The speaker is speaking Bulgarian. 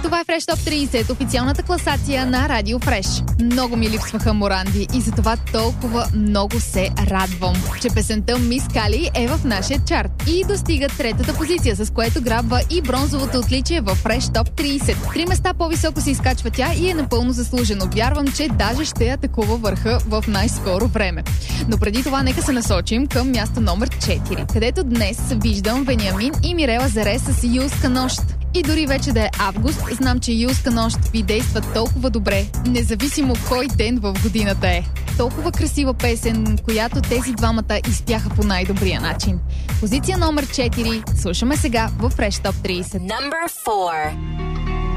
Това е Fresh Top 30, официалната класация на Радио Fresh. Много ми липсваха Моранди и затова толкова много се радвам, че песента Мис Кали е в нашия чарт и достига третата позиция, с което грабва и бронзовото отличие в Fresh Top 30. 3 места по-високо се изкачва тя и е напълно заслужено. Вярвам, че даже ще атакува върха в най-скоро време. Но преди това нека се насочим към място номер 4, където днес виждам Вениамин и Мирела Заре с Юлска нощ. И дори вече да е август, знам, че Юлска нощ ви действа толкова добре, независимо кой ден в годината е. Толкова красива песен, която тези двамата изпяха по най-добрия начин. Позиция номер 4 слушаме сега в Fresh Top 30. Number 4.